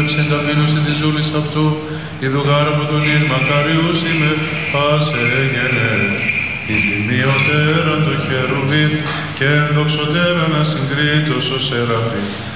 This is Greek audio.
εξεν ταπείνωση της ζούλης αυτού, ειδου γάρα από τον ήρ μακαριούς είμαι, πάσε γενέ. Η τιμιωτέραν το χερουβίμ και ενδοξωτέραν ασυγκρίτως ο Σεραφείμ.